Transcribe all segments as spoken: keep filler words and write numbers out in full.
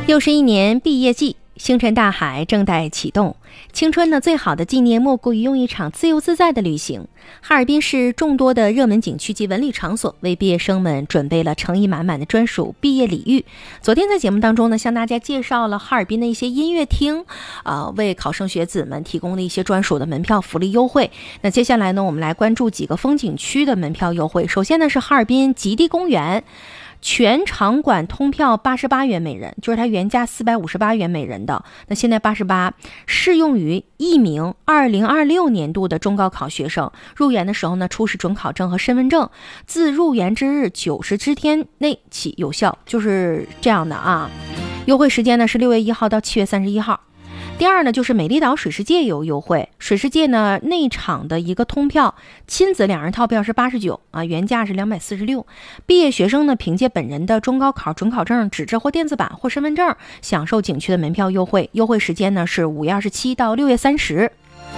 又是一年毕业季，星辰大海正待启动。青春呢，最好的纪念莫过于用一场自由自在的旅行。哈尔滨市众多的热门景区及文旅场所为毕业生们准备了诚意满满的专属毕业礼遇。昨天在节目当中呢，向大家介绍了哈尔滨的一些音乐厅，呃，为考生学子们提供了一些专属的门票福利优惠。那接下来呢，我们来关注几个风景区的门票优惠。首先呢，是哈尔滨极地公园。全场馆通票八十八元每人，就是它原价四百五十八元每人的，那现在八十八，适用于一名二零二六年度的中高考学生。入园的时候呢，出示准考证和身份证，自入园之日九十之天内起有效，就是这样的啊。优惠时间呢是六月一号到七月三十一号。第二呢，就是美丽岛水世界有优惠。水世界呢，内场的一个通票，亲子两人套票是八十九啊，原价是两百四十六。毕业学生呢，凭借本人的中高考准考证、纸质或电子版或身份证，享受景区的门票优惠。优惠时间呢是五月二十七到六月三十。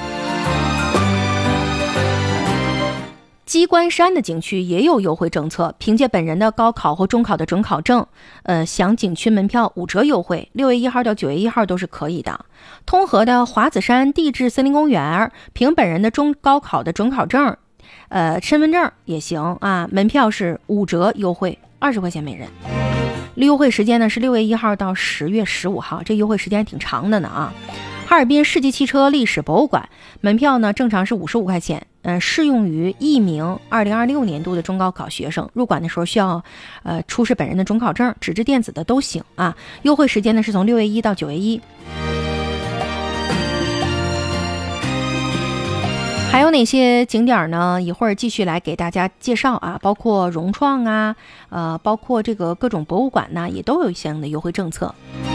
鸡冠山的景区也有优惠政策，凭借本人的高考或中考的准考证，呃，享景区门票五折优惠，六月一号到九月一号都是可以的。通河的华子山地质森林公园，凭本人的中高考的准考证，呃，身份证也行啊，门票是五折优惠，二十块钱每人。优惠时间呢是六月一号到十月十五号，这优惠时间挺长的呢啊。哈尔滨世纪汽车历史博物馆门票呢，正常是五十五块钱，呃，适用于一名二零二六年度的中高考学生。入馆的时候需要，呃，出示本人的准考证，纸质电子的都行啊。优惠时间呢是从六月一到九月一。还有哪些景点呢？一会儿继续来给大家介绍啊，包括融创啊，呃，包括这个各种博物馆呢，也都有相应的优惠政策。